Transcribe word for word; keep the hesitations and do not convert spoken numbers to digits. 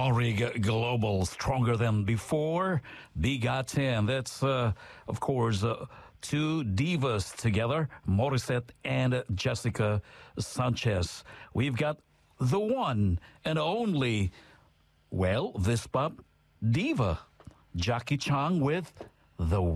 Genre G- Global, Stronger Than Before, Bigatin. That's, uh, of course, uh, two divas together, Morissette and Jessica Sanchez. We've got the one and only, well, this pop diva, Jackie Chang with The